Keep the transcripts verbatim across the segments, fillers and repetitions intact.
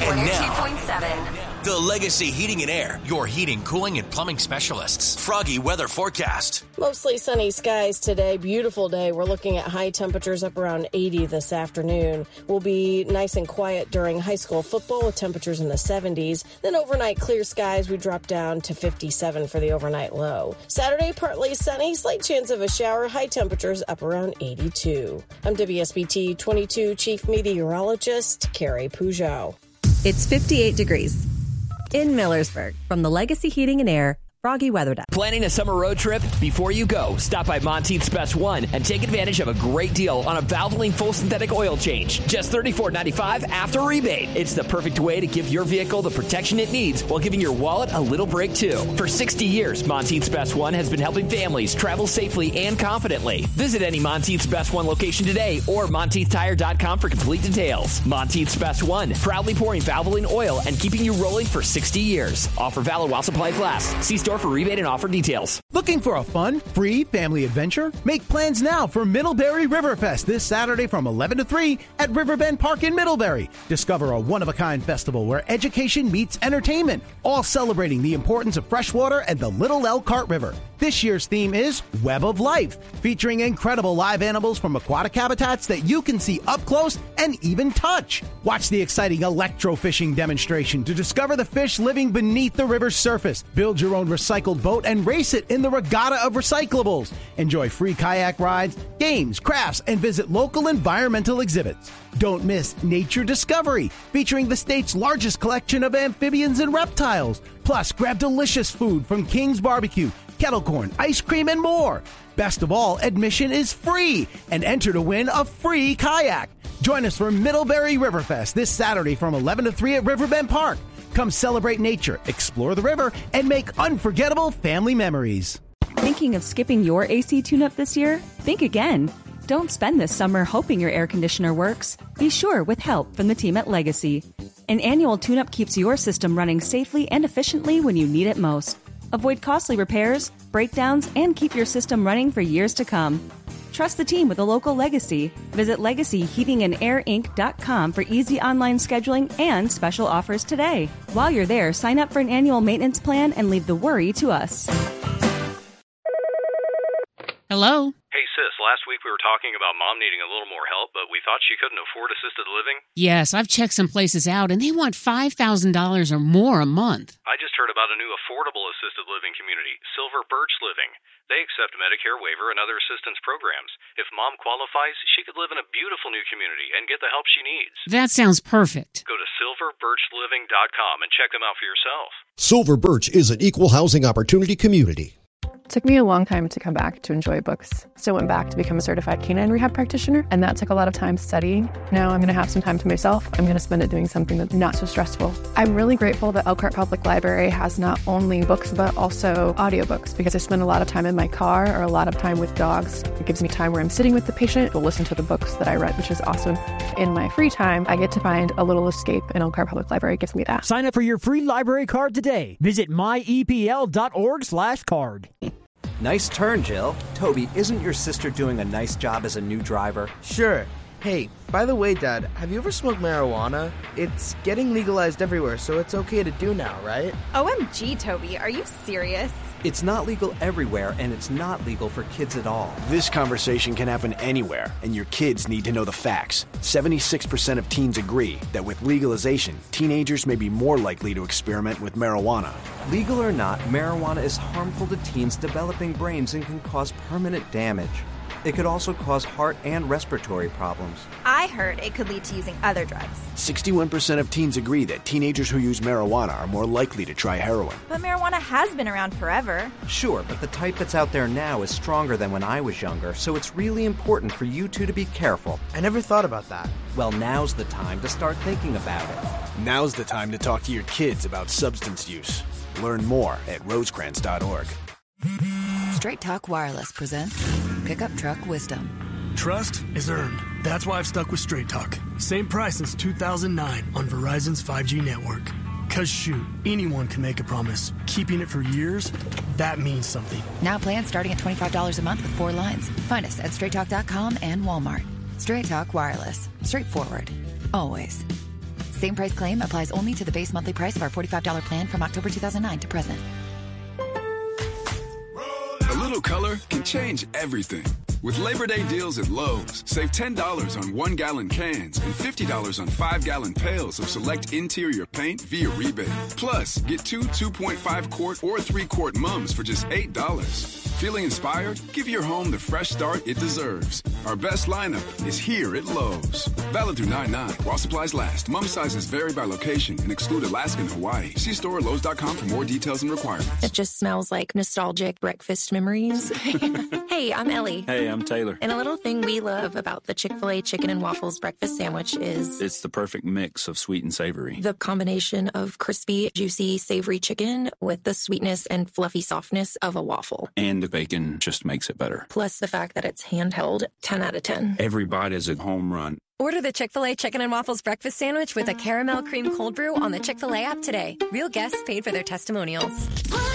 And now, the Legacy Heating and Air, your heating, cooling, and plumbing specialists. Froggy weather forecast. Mostly sunny skies today. Beautiful day. We're looking at high temperatures up around eighty this afternoon. We'll be nice and quiet during high school football with temperatures in the seventies. Then overnight clear skies, we drop down to fifty-seven for the overnight low. Saturday, partly sunny, slight chance of a shower, high temperatures up around eighty-two. I'm W S B T twenty-two Chief Meteorologist Carrie Peugeot. It's fifty-eight degrees in Millersburg from the Legacy Heating and Air Froggy Weather Desk. Planning a summer road trip? Before you go, stop by Monteith's Best One and take advantage of a great deal on a Valvoline full synthetic oil change. Just thirty-four ninety-five after rebate. It's the perfect way to give your vehicle the protection it needs while giving your wallet a little break too. For sixty years, Monteith's Best One has been helping families travel safely and confidently. Visit any Monteith's Best One location today or Monteith Tire dot com for complete details. Monteith's Best One, proudly pouring Valvoline oil and keeping you rolling for sixty years. Offer valid while supplies last. See store for rebate and offer details. Looking for a fun, free family adventure? Make plans now for Middlebury Riverfest this Saturday from eleven to three at Riverbend Park in Middlebury. Discover a one-of-a-kind festival where education meets entertainment, all celebrating the importance of freshwater and the Little Elkhart River. This year's theme is Web of Life, featuring incredible live animals from aquatic habitats that you can see up close and even touch. Watch the exciting electro-fishing demonstration to discover the fish living beneath the river's surface. Build your own recycled boat and race it in the regatta of recyclables. Enjoy free kayak rides, games, crafts, and visit local environmental exhibits. Don't miss Nature Discovery, featuring the state's largest collection of amphibians and reptiles. Plus, grab delicious food from King's Barbecue, kettle corn, ice cream, and more. Best of all, admission is free, and enter to win a free kayak. Join us for Middlebury Riverfest this Saturday from eleven to three at Riverbend Park. Come celebrate nature, explore the river, and make unforgettable family memories. Thinking of skipping your A C tune-up this year? Think again. Don't spend this summer hoping your air conditioner works. Be sure with help from the team at Legacy. An annual tune-up keeps your system running safely and efficiently when you need it most. Avoid costly repairs, breakdowns, and keep your system running for years to come. Trust the team with a local Legacy. Visit legacy heating and air inc dot com for easy online scheduling and special offers today. While you're there, sign up for an annual maintenance plan and leave the worry to us. Hello? Hey, sis, last week we were talking about Mom needing a little more help, but we thought she couldn't afford assisted living. Yes, I've checked some places out, and they want five thousand dollars or more a month. I just heard about a new affordable assisted living community, Silver Birch Living. They accept Medicare waiver and other assistance programs. If Mom qualifies, she could live in a beautiful new community and get the help she needs. That sounds perfect. Go to silver birch living dot com and check them out for yourself. Silver Birch is an equal housing opportunity community. It took me a long time to come back to enjoy books. So I went back to become a certified canine rehab practitioner, and that took a lot of time studying. Now I'm going to have some time to myself. I'm going to spend it doing something that's not so stressful. I'm really grateful that Elkhart Public Library has not only books, but also audiobooks, because I spend a lot of time in my car or a lot of time with dogs. It gives me time where I'm sitting with the patient to listen to the books that I read, which is awesome. In my free time, I get to find a little escape, and Elkhart Public Library gives me that. Sign up for your free library card today. Visit my e p l dot org slash card. Nice turn, Jill. Toby, isn't your sister doing a nice job as a new driver? Sure. Hey, by the way, Dad, have you ever smoked marijuana? It's getting legalized everywhere, so it's okay to do now, right? O M G, Toby, are you serious? It's not legal everywhere, and it's not legal for kids at all. This conversation can happen anywhere, and your kids need to know the facts. seventy-six percent of teens agree that with legalization, teenagers may be more likely to experiment with marijuana. Legal or not, marijuana is harmful to teens' developing brains and can cause permanent damage. It could also cause heart and respiratory problems. I heard it could lead to using other drugs. sixty-one percent of teens agree that teenagers who use marijuana are more likely to try heroin. But marijuana has been around forever. Sure, but the type that's out there now is stronger than when I was younger, so it's really important for you two to be careful. I never thought about that. Well, now's the time to start thinking about it. Now's the time to talk to your kids about substance use. Learn more at rosecrans dot org. Straight Talk Wireless presents Pickup Truck Wisdom. Trust is earned. That's why I've stuck with Straight Talk. Same price since two thousand nine on Verizon's five G network. Cause shoot, anyone can make a promise. Keeping it for years, that means something. Now plans starting at twenty-five dollars a month with four lines. Find us at straight talk dot com and Walmart. Straight Talk Wireless. Straightforward. Always. Same price claim applies only to the base monthly price of our forty-five dollars plan from October two thousand nine to present. A little color can change everything. With Labor Day deals at Lowe's, save ten dollars on one-gallon cans and fifty dollars on five-gallon pails of select interior paint via rebate. Plus, get two two point five quart or three quart mums for just eight dollars. Feeling inspired? Give your home the fresh start it deserves. Our best lineup is here at Lowe's. Valid through nine nine while supplies last. Mum sizes vary by location and exclude Alaska and Hawaii. See store at Lowe's dot com for more details and requirements. It just smells like nostalgic breakfast memories. Hey, I'm Ellie. Hey, I'm Taylor. And a little thing we love about the Chick-fil-A chicken and waffles breakfast sandwich is it's the perfect mix of sweet and savory. The combination of crispy, juicy, savory chicken with the sweetness and fluffy softness of a waffle. And the bacon just makes it better. Plus the fact that it's handheld, ten out of ten. Every bite is a home run. Order the Chick-fil-A Chicken and Waffles Breakfast Sandwich with a caramel cream cold brew on the Chick-fil-A app today. Real guests paid for their testimonials.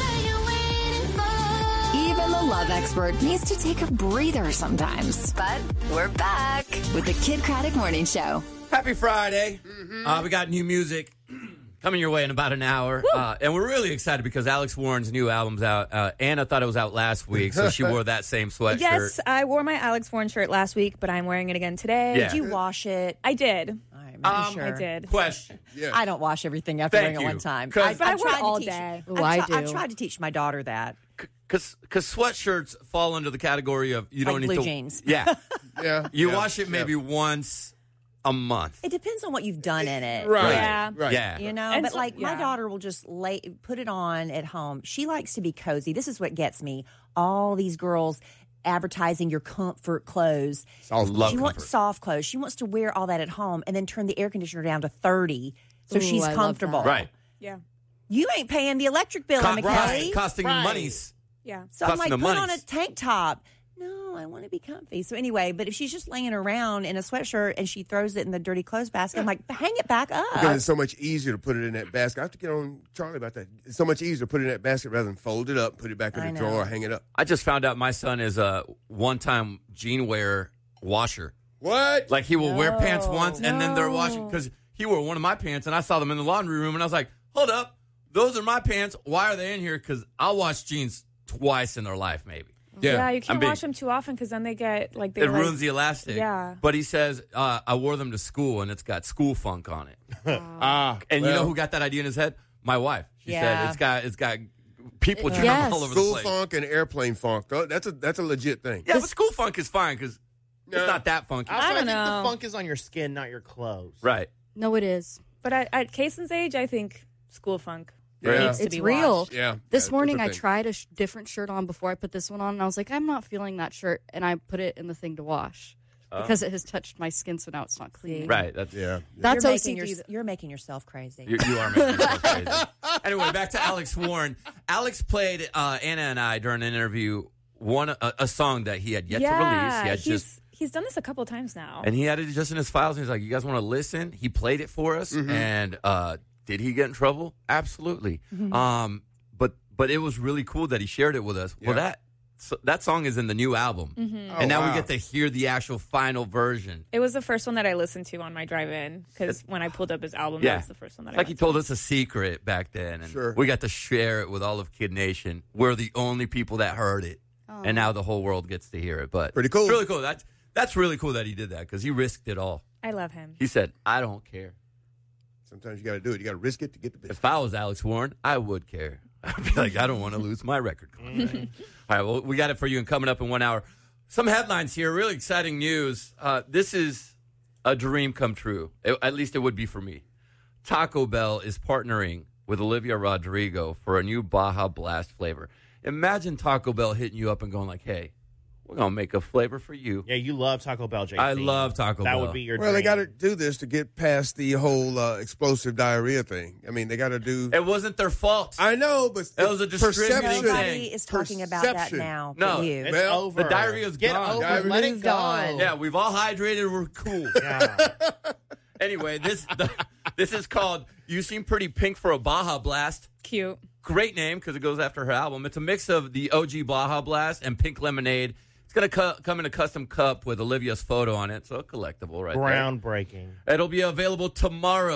Even the love expert needs to take a breather sometimes. But we're back with the Kid Craddock Morning Show. Happy Friday. Mm-hmm. Uh, we got new music coming your way in about an hour. Uh, and we're really excited because Alex Warren's new album's out. Uh, Anna thought it was out last week, so she wore that same sweatshirt. Yes, I wore my Alex Warren shirt last week, but I'm wearing it again today. Yeah. Did you wash it? I did. I'm Um, sure. I did. Question. Yeah. I don't wash everything after Thank wearing it you. one time. 'Cause- I, But I I've wear it tried all to teach, day. I've, Ooh, I tri- I've do. tried to teach my daughter that. Because sweatshirts fall under the category of you Like don't need blue to. jeans. Yeah. Yeah. You yeah, wash it maybe yeah. once a month. It depends on what you've done in it. Right. Yeah. Right. Yeah. You know, And but so- like my yeah. daughter will just lay put it on at home. She likes to be cozy. This is what gets me. All these girls advertising your comfort clothes. Soft love she wants comfort. soft clothes. She wants to wear all that at home and then turn the air conditioner down to thirty so Ooh, she's I love comfortable. that. Right. Yeah. You ain't paying the electric bill, Co- Emma right. Kelly. Costing Right. monies. Yeah. So I'm like, Costing put the on a monies. tank top. No, I want to be comfy. So anyway, but if she's just laying around in a sweatshirt and she throws it in the dirty clothes basket, I'm like, hang it back up. Because it's so much easier to put it in that basket. I have to get on Charlie about that. It's so much easier to put it in that basket rather than fold it up, put it back in I the know. drawer, hang it up. I just found out my son is a one-time jean wear washer. What? Like he will wear No. pants once and then they're washing because he wore one of my pants and I saw them in the laundry room and I was like, hold up, those are my pants. Why are they in here? Because I'll wash jeans twice in their life, maybe. Yeah, you I'm can't being- wash them too often because then they get like they It like, ruins the elastic. Yeah. But he says, uh, I wore them to school and it's got school funk on it. Ah, And you well, know who got that idea in his head? My wife. She said Yeah. it's got it's got people germ Yes. all over the School place. funk and airplane funk. Oh, That's a that's a legit thing. Yeah, but school funk is fine because No. it's not that funky. I Also, I, don't think know. the funk is on your skin, not your clothes. Right. No, it is. But at, at Kaysen's age, I think school funk Yeah. needs to It's be real. washed. Yeah. This Yeah, morning, it's a I thing. tried a sh- different shirt on before I put this one on, and I was like, I'm not feeling that shirt, and I put it in the thing to wash because it has touched my skin, so now it's not clean. Right. That's Yeah. That's you're O making, C D. your, you're making yourself crazy. You, you are making yourself crazy. Anyway, back to Alex Warren. Alex played uh, Anna and I during an interview one a, a song that he had yet yeah, to release. He had he's just he's done this a couple times now. and he had it just in his files. And he's like, "You guys want to listen?" He played it for us, and uh, did he get in trouble? Absolutely. Um, but but it was really cool that he shared it with us. Well, Yeah. that so that song is in the new album, Mhm. Oh, and now wow. we get to hear the actual final version. It was the first one that I listened to on my drive-in because when I pulled up his album, Yeah. that was the first one that I Like he went told us a secret back then, and Sure. we got to share it with all of Kid Nation. We're the only people that heard it, and now the whole world gets to hear it. But Pretty cool. It's really cool. That's that's really cool that he did that because he risked it all. to. I love him. He said, "I don't care. Sometimes you got to do it. You got to risk it to get the business. If I was Alex Warren, I would care. I'd be like, I don't want to lose my record contract." All right, well, we got it for you and coming up in one hour. Some headlines here, really exciting news. Uh, this is a dream come true. It- at least it would be for me. Taco Bell is partnering with Olivia Rodrigo for a new Baja Blast flavor. Imagine Taco Bell hitting you up and going like, hey, we're going to make a flavor for you. Yeah, you love Taco Bell, J C. I love Taco that Bell. would be your Well, they dream. got to do this to get past the whole uh, explosive diarrhea thing. I mean, they got to do. It wasn't their fault. I know, but It was a distributing perception. Nobody thing. is talking about that Perception. now. No, but you. It's Well, over. the diarrhea's Get gone. over. Diarrhea Let it is go. gone. Yeah, we've all hydrated. We're cool. Yeah. Anyway, this the, this is called You Seem Pretty Pink for a Baja Blast. Cute. Great name because it goes after her album. It's a mix of the O G Baja Blast and Pink Lemonade. It's going to cu- come in a custom cup with Olivia's photo on it, so a collectible right Groundbreaking. there. It'll be available tomorrow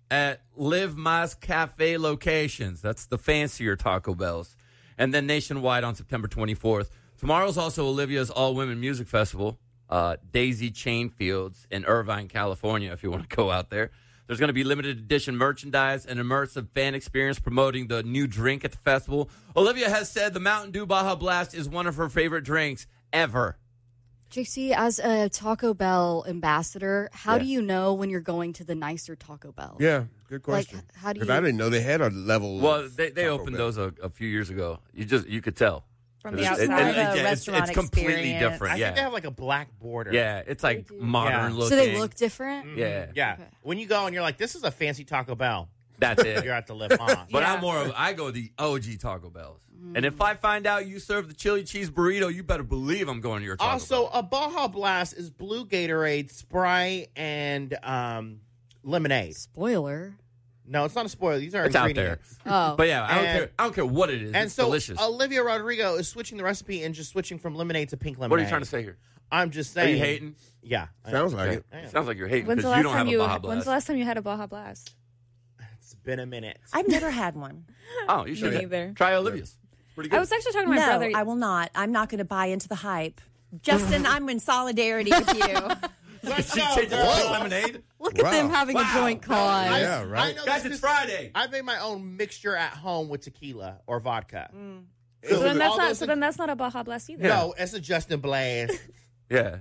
at Live Más Cafe locations. That's the fancier Taco Bells. And then nationwide on September twenty-fourth. Tomorrow's also Olivia's All-Women Music Festival, uh, Daisy Chain Fields in Irvine, California, if you want to go out there. There's going to be limited edition merchandise and immersive fan experience promoting the new drink at the festival. Olivia has said the Mountain Dew Baja Blast is one of her favorite drinks ever. J C, as a Taco Bell ambassador, how Yeah. do you know when you're going to the nicer Taco Bell? Yeah, good question. Like, how do 'Cause you? I didn't know they had a level. Well, of they, they Taco opened Bell. those a, a few years ago. You just you could tell. From It- the it- outside. it- More of a yeah, it's, restaurant it's completely experience. different. I yeah. think they have like a black border. Yeah, it's like modern Yeah. looking. So they look different? Mhm. Yeah. Yeah. Okay. When you go and you're like, this is a fancy Taco Bell. That's it. You're at the Live Más. But Yeah. I'm more of, I go the O G Taco Bells. Mm. And if I find out you serve the chili cheese burrito, you better believe I'm going to your Taco Also, Bell. a Baja Blast is blue Gatorade, Sprite, and um, lemonade. Spoiler. No, it's not a spoiler. These are It's out there. ingredients. Oh. But yeah, I don't And- care. I don't care what it is. And it's so delicious. Olivia Rodrigo is switching the recipe and just switching from lemonade to pink lemonade. What are you trying to say here? I'm just Are saying. you hating? Yeah. I Sounds am. like Okay. it. I am. Sounds like you're hating When's the because you last don't time have you? a Baja When's Blast. the last time you had a Baja Blast? It's been a minute. I've never had one. Oh, you should Me neither. try Olivia's. Pretty good. I was actually talking to my no, brother. I will not. I'm not going to buy into the hype. Justin, I'm in solidarity with you. Let's She go, changed it girl. to lemonade. Look at them Wow. having Wow. a joint con. I- Yeah, I right. know Guys, this it's is- Friday. I made my own mixture at home with tequila or vodka. So then that's all not. those So then that's not a Baja Blast either. No, it's a Justin Blast. Yeah.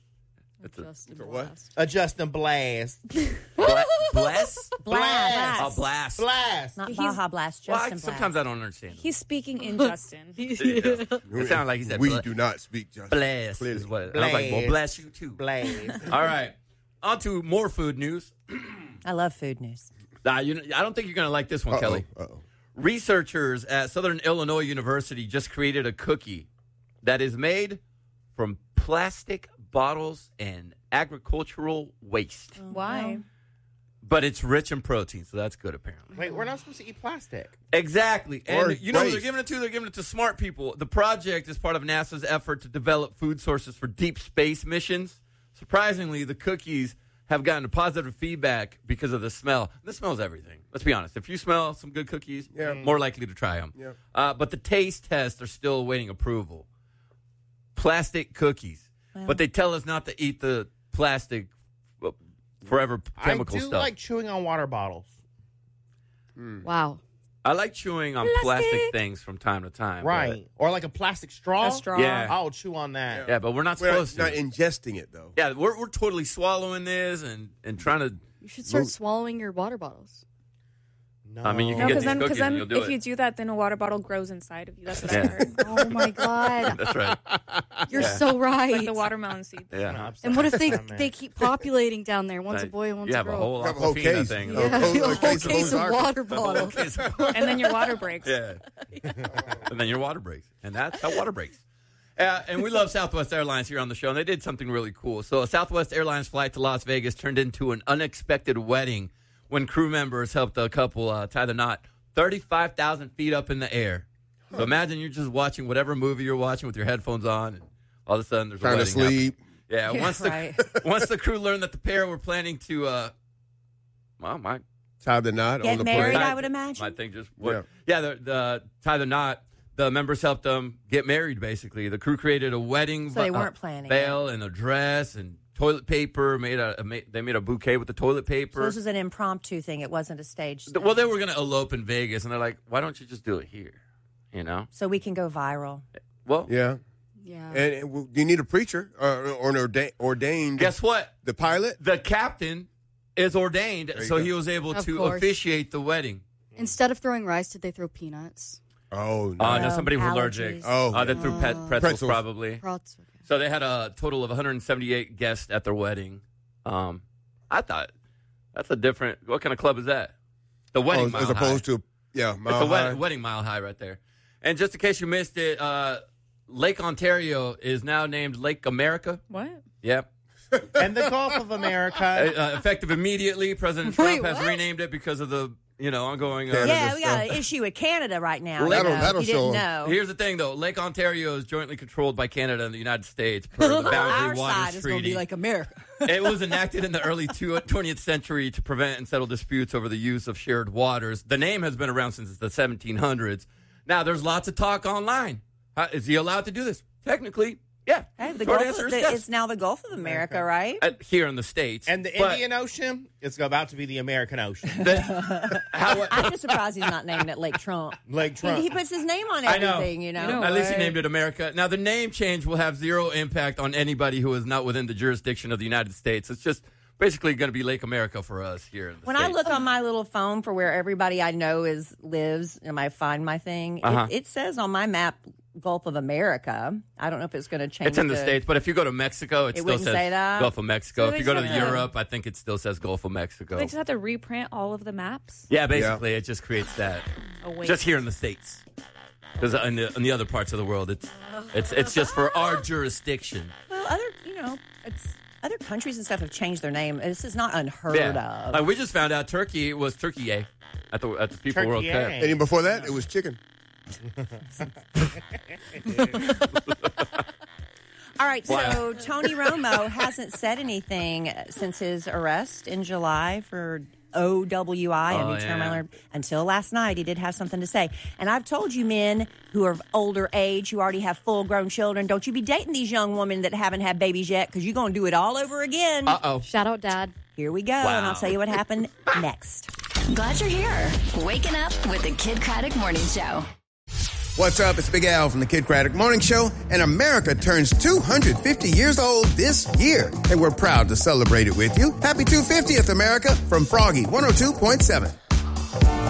Justin For what? Blast. A Justin Blast. Bla- bless? Blast. A blast. Blast. Not He's- Baja Blast, Well, I, Justin sometimes Blast. I don't understand. He's speaking in Justin. Yeah. It sounded like he said We bla- do not speak just bless. Is what, and I was like, well, bless you too. Blast. All right. On to more food news. I love food news. Nah, you, I don't think you're going to like this one, Uh-oh, Kelly. uh-oh. Researchers at Southern Illinois University just created a cookie that is made from plastic bottles and agricultural waste. Why? But it's rich in protein, so that's good, apparently. Wait, we're not supposed to eat plastic. Exactly. Or And you know who they're waste. giving it to? They're giving it to smart people. The project is part of NASA's effort to develop food sources for deep space missions. Surprisingly, the cookies have gotten positive feedback because of the smell. The smell's everything. Let's be honest. If you smell some good cookies, Yeah. more likely to try them. Yeah. Uh, but the taste tests are still awaiting approval. Plastic cookies. But they tell us not to eat the plastic uh, forever chemical I do stuff. like chewing on water bottles. Wow. I like chewing on Plastic. plastic things from time to time. Right. Or like a plastic straw. A straw. Yeah. I'll chew on that. But, yeah, but we're not We're supposed not to. ingesting it though. Yeah, we're we're totally swallowing this and, and trying to. You should start Move. swallowing your water bottles. No. I mean, you can No, get because these then, cookies because and then, you'll do if it. you do that, then a water bottle grows inside of you. That's what Yeah. I heard. Oh my god. That's right. You're Yeah. so right. Like the watermelon seeds. Yeah. And what if they they keep populating down there? One's a Right. boy and one's You a have a girl. whole Have a whole Aquafina case. thing. A Yeah, whole- a a whole case of case of Ozark. water A whole bottles. case of- And then your water breaks. Yeah. And then your water breaks. And that's how water breaks. Uh, and we love Southwest Airlines here on the show, and they did something really cool. So a Southwest Airlines flight to Las Vegas turned into an unexpected wedding when crew members helped a couple uh, tie the knot thirty-five thousand feet up in the air. So imagine you're just watching whatever movie you're watching with your headphones on, and all of a sudden there's Trying a to wedding sleep. happening. Yeah, Yeah, once the right. once the crew learned that the pair were planning to, uh, well, my Tie the knot Get on the married, plane. I would imagine. my thing just what, yeah, the, the tie the knot. The members helped them get married. Basically, the crew created a wedding. So they uh, weren't planning veil and a dress and toilet paper. Made a, a made, they made a bouquet with the toilet So paper. this was an impromptu thing. It wasn't a staged well, they were going to elope in Vegas, and they're like, "Why don't you just do it here?" You know. So we can go viral. Well, Yeah. Yeah. And, and well, you need a preacher or, or an ordained, ordained. guess what? The pilot. The captain is ordained, you so go. he was able Of to course. officiate the wedding. Instead of throwing rice, did they throw peanuts? Oh, no. Uh, no, Um, somebody was allergies. allergic. Oh. uh, they threw pet Uh, pretzels, Pretzels. probably. Prots. Okay. So they had a total of one hundred seventy-eight guests at their wedding. Um, I thought that's a different. What kind of club is that? The wedding Oh, mile as opposed high. to yeah, It's mile a high. wed- wedding mile high right there. And just in case you missed it, uh, Lake Ontario is now named Lake America. What? Yep. And the Gulf of Uh, America. uh, effective immediately, President Wait, Trump has what? renamed it because of the you know, ongoing. Uh, yeah, we got an issue with Canada right now. Lake, you know, that'll you didn't know. Here's the thing, though. Lake Ontario is jointly controlled by Canada and the United States per the Boundary Our Waters side is going to Treaty. be like America. It was enacted in the early twentieth century to prevent and settle disputes over the use of shared waters. The name has been around since the seventeen hundreds. Now, there's lots of talk online. Uh, is he allowed to do this? Technically, yeah. Hey, the Short Gulf answer of, is the, yes. It's now the Gulf of America, right? Uh, here in the States. And the But- Indian Ocean is about to be the American Ocean. I'm just surprised he's not naming it Lake Trump. Lake Trump. He, he puts his name on I know. everything, you know. At least he named it America. Now, the name change will have zero impact on anybody who is not within the jurisdiction of the United States. It's just basically going to be Lake America for us here in the When States. I look on my little phone for where everybody I know is lives, and I find my thing, Uh-huh. it, it says on my map Gulf of America. I don't know if it's going to change. It's in the to- States, but if you go to Mexico, it, It still wouldn't says say that? Gulf of Mexico. So if they you go to just have to- Europe, I think it still says Gulf of Mexico. They just have to reprint all of the maps. Yeah, basically, it just creates that. Oh, wait. Just here in the States. Because in the, in the other parts of the world, it's it's it's just for our jurisdiction. Well, other, you know, it's other countries and stuff have changed their name. This is not unheard Yeah. of. Like, we just found out Turkey was Turkey at the at the FIFA World Cup. And even before that, it was chicken. All right, so Wow. Tony Romo hasn't said anything since his arrest in July for O W I, a Oh, new term yeah. I learned. Until last night, he did have something to say. And I've told you, men who are of older age, who already have full-grown children, don't you be dating these young women that haven't had babies yet, because you're going to do it all over again. Uh-oh. Shout out, Dad. Here we go, and I'll tell you what happened next. Glad you're here. Waking up with the Kid Craddock Morning Show. What's up? It's Big Al from the Kid Craddock Morning Show, and America turns two hundred fifty years old this year, and we're proud to celebrate it with you. Happy two hundred fiftieth, America, from Froggy one oh two point seven.